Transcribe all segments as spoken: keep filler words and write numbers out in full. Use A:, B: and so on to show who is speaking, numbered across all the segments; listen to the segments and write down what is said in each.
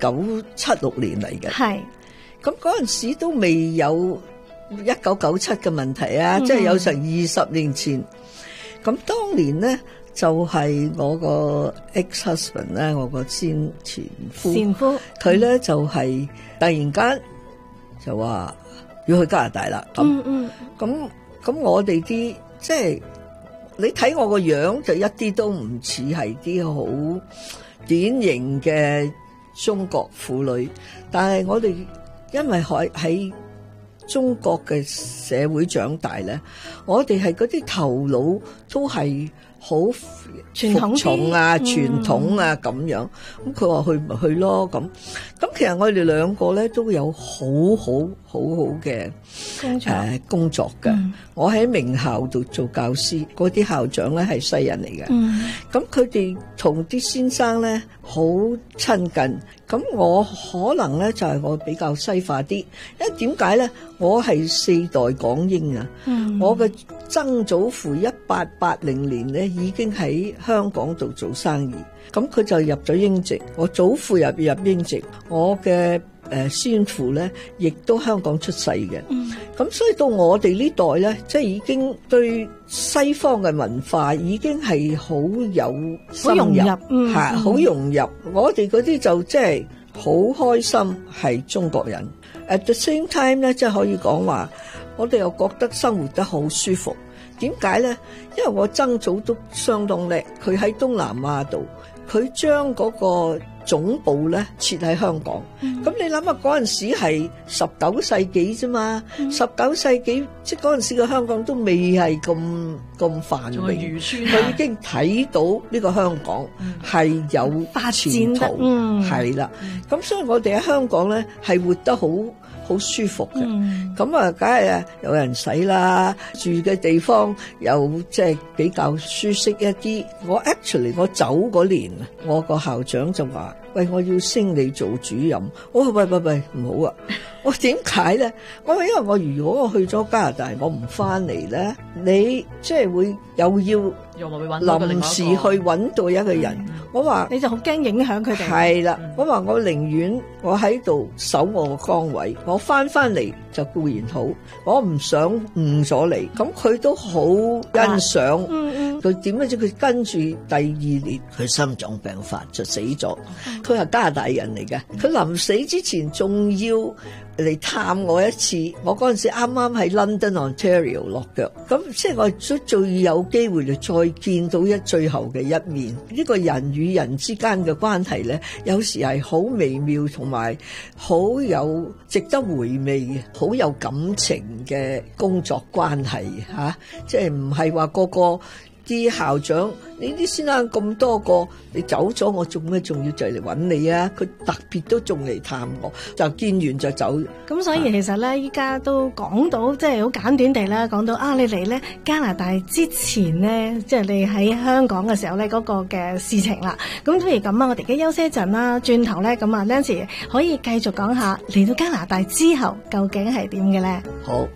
A: 九七六年嚟嘅，
B: 係
A: 咁嗰陣時都未有一九九七嘅問題啊，嗯、即係有成二十年前。咁當年咧就係、是、我個 ex-husband 咧，我個先前夫，前夫佢咧就係、是、突然間就話要去加拿大啦。咁
B: 嗯
A: 咁咁我哋啲即係你睇我個樣就一啲都唔似係啲好典型嘅中國婦女，但係我哋因為喺喺中國嘅社會長大咧，我哋係嗰啲頭腦都係好
B: 傳統
A: 重啊、傳統啊咁、嗯、樣。咁佢話去咪去咯咁。咁其實我哋兩個咧都有好好好好嘅工作、呃、工作嘅。嗯、我喺名校度做教師，嗰啲校長咧係西人嚟嘅。咁佢哋同啲先生咧好親近。咁我可能咧就係、是、我比較西化啲，因為點解咧？我係四代港英啊！嗯、我嘅曾祖父一八八零年咧已經喺香港度做生意，咁佢就入咗英籍。我祖父入入英籍，我嘅誒先父咧亦都香港出世嘅。咁、嗯、所以到我哋呢代咧，即係已經對西方嘅文化已經係好有深入，係好融入。我哋嗰啲就即係好開心係中國人。At the same time 咧，即係可以講話，我哋又覺得生活得好舒服。點解咧？因為我曾祖都相當叻，佢喺東南亞度，佢將嗰個總部咧設喺香港。咁、嗯、你諗下嗰陣時係十九世紀啫嘛，十九、嗯、世紀即係嗰陣時嘅香港都未係咁咁繁榮，佢已經睇到呢個香港係有前途，係啦。咁所以我哋喺香港咧係活得好好舒服嘅，咁啊、嗯，梗係啊，有人使啦，住嘅地方又即係比較舒適一啲。我 actually 我走嗰年，我個校長就話：喂，我要升你做主任。我話喂喂喂，唔好啊！我點解咧？我話因為我如果我去咗加拿大，我唔翻嚟咧，你即係會又要臨時去揾到一個人。嗯、我話
B: 你就好驚影響佢哋。
A: 係啦，我話我寧願我喺度守我個崗位，我翻翻嚟就固然好，我唔想誤咗你。咁佢都好欣賞。佢點樣知？佢跟住第二年，佢心臟病發就死咗。佢係加拿大人嚟嘅，佢臨死之前仲要嚟探我一次。我嗰陣時啱啱喺 London Ontario 落腳，咁即係我最最有機會就再見到一最後嘅一面。呢個人與人之間嘅關係咧，有時係好微妙，同埋好有值得回味嘅，好有感情嘅工作關係吓，即係唔係話個個啲校長，你啲先生咁多個，你走咗，我做咩仲要就嚟揾你啊？佢特別都仲嚟探我，就見完就走。
B: 咁所以其實咧，依家都講到即係好簡短地啦，講到啊，你嚟咧加拿大之前咧，即係你喺香港嘅時候咧嗰個嘅事情啦。咁不如咁啊，我哋而家休息一陣啦，轉頭咧咁啊 Nancy 可以繼續講下嚟到加拿大之後究竟係點嘅咧？
A: 好。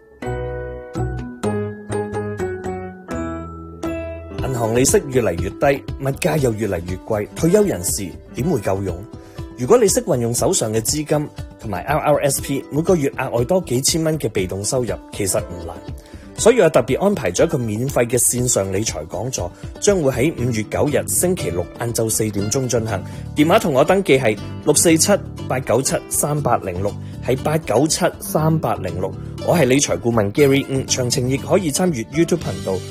C: 銀行利息越嚟越低，物價又越嚟越貴，退休人士點會夠用？如果你識運用手上嘅資金同埋 R R S P， 每個月額外多幾千蚊嘅被動收入，其實唔難。所以我特別安排咗一個免費嘅線上理財講座，將會喺五月九日星期六晏晝四點鐘進行。電話同我登記係六四七八九七三八零六，係八九七三八零六。我係理財顧問 Gary， 詳情亦可以參閱 YouTube 頻道。